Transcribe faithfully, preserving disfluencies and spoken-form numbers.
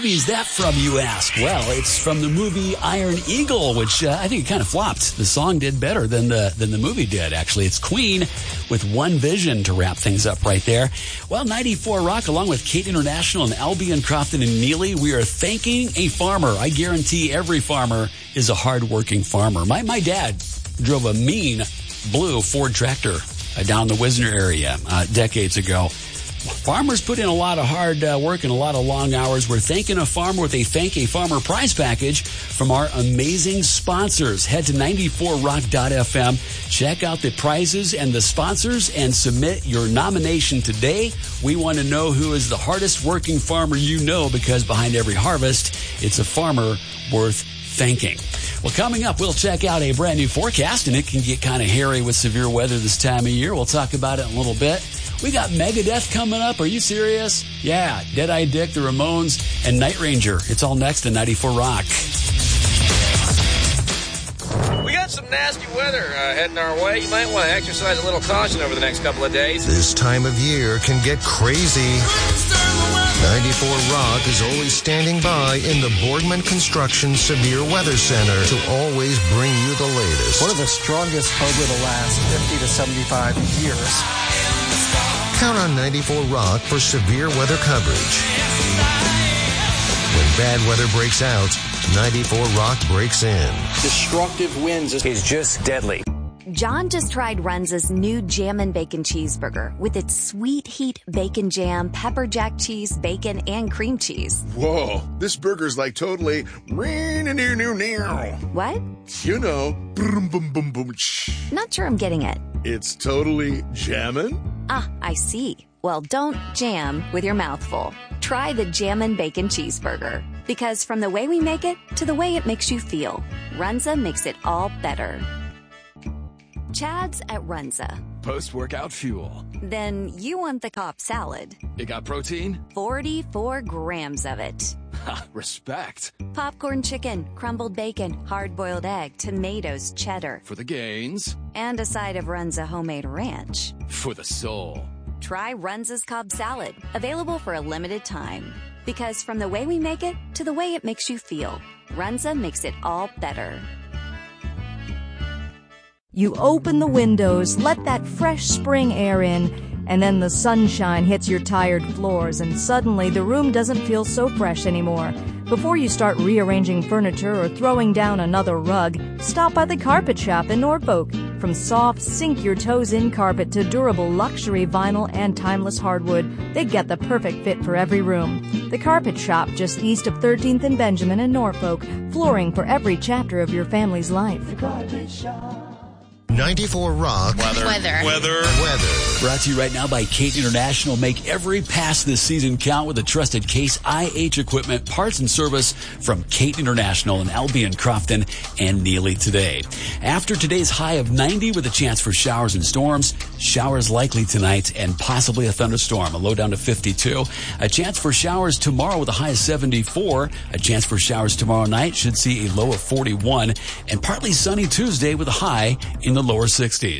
Is that from, you ask? Well, it's from the movie Iron Eagle, which uh, I think it kind of flopped. The song did better than the than the movie did, actually. It's Queen with One Vision to wrap things up right there. Well, ninety-four Rock, along with Kate International and Albion, Crofton, and Neely, we are thanking a farmer. I guarantee every farmer is a hard-working farmer. My, my dad drove a mean blue Ford tractor uh, down the Wisner area uh, decades ago. Farmers put in a lot of hard uh, work and a lot of long hours. We're thanking a farmer with a Thank a Farmer prize package from our amazing sponsors. Head to ninety-four rock dot f m, check out the prizes and the sponsors, and submit your nomination today. We want to know who is the hardest working farmer you know, because behind every harvest, it's a farmer worth thanking. Well, coming up, we'll check out a brand new forecast, and it can get kind of hairy with severe weather this time of year. We'll talk about it in a little bit. We got Megadeth coming up. Are you serious? Yeah, Dead-Eye Dick, the Ramones, and Night Ranger. It's all next in ninety-four Rock. We got some nasty weather uh, heading our way. You might want to exercise a little caution over the next couple of days. This time of year can get crazy. ninety-four Rock is always standing by in the Boardman Construction Severe Weather Center to always bring you the latest. One of the strongest over the last fifty to seventy-five years. Count on ninety-four Rock for severe weather coverage. When bad weather breaks out, ninety-four Rock breaks in. Destructive winds is just deadly. John just tried Runza's new Jammin' Bacon Cheeseburger with its sweet heat bacon jam, pepper jack cheese, bacon, and cream cheese. Whoa, this burger's like totally... What? You know, boom, boom, boom, boom. Not sure I'm getting it. It's totally jammin'? Ah, I see. Well, don't jam with your mouth full. Try the Jammin' Bacon Cheeseburger. Because from the way we make it to the way it makes you feel, Runza makes it all better. Chad's at Runza. Post-workout fuel. Then you want the Cobb salad. It got protein? forty-four grams of it. Ha, respect. Popcorn chicken, crumbled bacon, hard-boiled egg, tomatoes, cheddar. For the gains. And a side of Runza homemade ranch. For the soul. Try Runza's Cobb salad, available for a limited time. Because from the way we make it to the way it makes you feel, Runza makes it all better. You open the windows, let that fresh spring air in, and then the sunshine hits your tired floors, and suddenly the room doesn't feel so fresh anymore. Before you start rearranging furniture or throwing down another rug, stop by the Carpet Shop in Norfolk. From soft, sink-your-toes-in carpet to durable luxury vinyl and timeless hardwood, they get the perfect fit for every room. The Carpet Shop, just east of thirteenth and Benjamin in Norfolk, flooring for every chapter of your family's life. The Carpet Shop. ninety-four Rock. Weather. Weather. Weather. Weather. Brought to you right now by Kate International. Make every pass this season count with the trusted Case I H equipment, parts, and service from Kate International in Albion, Crofton, and Neely today. After today's high of ninety with a chance for showers and storms, showers likely tonight and possibly a thunderstorm, a low down to fifty-two. A chance for showers tomorrow with a high of seventy-four. A chance for showers tomorrow night should see a low of forty-one. And partly sunny Tuesday with a high in the lower sixties.